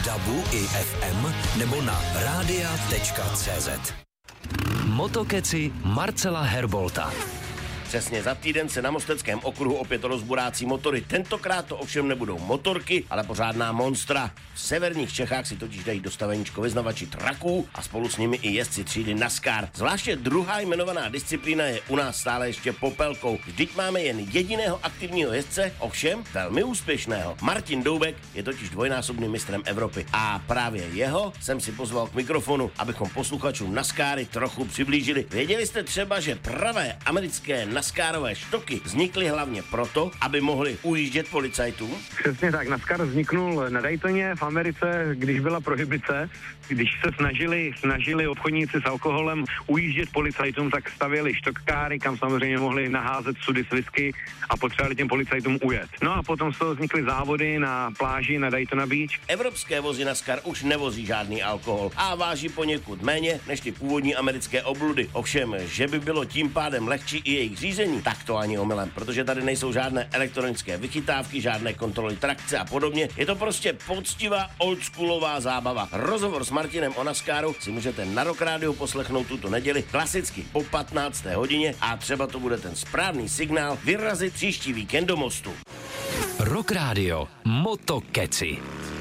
DABu i FM nebo na radia.cz. Motokeci Marcela Herbolta. Přesně za týden se na Mosteckém okruhu opět rozburácí motory. Tentokrát to ovšem nebudou motorky, ale pořádná monstra. V severních Čechách si totiž dají dostaveníčko vyznavači traků a spolu s nimi i jezdci třídy NASCAR. Zvláště druhá jmenovaná disciplína je u nás stále ještě popelkou. Vždyť máme jen jediného aktivního jezdce, ovšem velmi úspěšného. Martin Doubek je totiž dvojnásobným mistrem Evropy a právě jeho jsem si pozval k mikrofonu, abychom posluchačům NASCARy trochu přiblížili. Věděli jste třeba, že pravé americké NASCARové štoky vznikly hlavně proto, aby mohli ujíždět policajtům? Přesně tak, NASCAR vzniknul na Daytoně v Americe, když byla prohibice, když se snažili obchodníci s alkoholem ujíždět policajtům, tak stavěli štokkáry, kam samozřejmě mohli naházet sudy s whisky a potřebovali těm policajtům ujet. No a potom z toho vznikly závody na pláži na Daytona Beach. Evropské vozy NASCAR už nevozí žádný alkohol a váží poněkud méně než ty původní americké obludy. Ovšem, že by bylo tím pádem lehčí i jejich řízení, tak to ani omylem, protože tady nejsou žádné elektronické vychytávky, žádné kontroly trakce a podobně. Je to prostě poctivá oldschoolová zábava. Rozhovor s Martinem o NASCARu si můžete na Rock Radio poslechnout tuto neděli, klasicky po 15. hodině a třeba to bude ten správný signál vyrazit příští víkend do Mostu. Rock Radio Motokeci.